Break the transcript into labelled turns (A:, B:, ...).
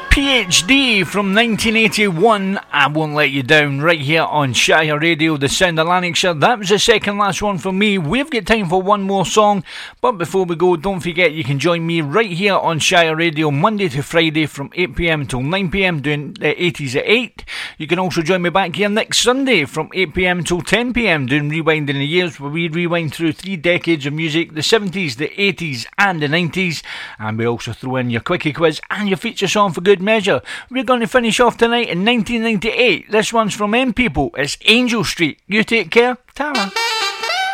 A: PhD from 1981, I Won't Let You Down, right here on Shire Radio, the sound of Lanarkshire. That was the second last one for me. We've got time for one more song, but before we go, don't forget you can join me right here on Shire Radio Monday to Friday from 8pm till 9pm doing the 80s at 8. You can also join me back here next Sunday from 8pm till 10pm doing Rewinding the Years, where we rewind through 3 decades of music, the 70s, the 80s and the 90s, and we also throw in your quickie quiz and your feature song for good measure. We're going to finish off tonight in 1998. This one's from M People. It's Angel Street. You take care. Ta-ra.